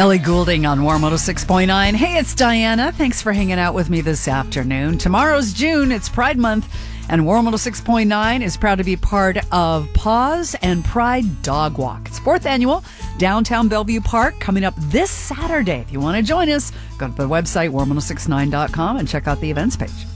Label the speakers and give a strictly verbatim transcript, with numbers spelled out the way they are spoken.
Speaker 1: Ellie Goulding on Warm one oh six point nine. Hey, it's Diana. Thanks for hanging out with me this afternoon. Tomorrow's June. It's Pride Month, and Warm one oh six point nine is proud to be part of Paws and Pride Dog Walk. It's fourth annual downtown Bellevue Park coming up this Saturday. If you want to join us, go to the website warm ten sixty-nine dot com and check out the events page.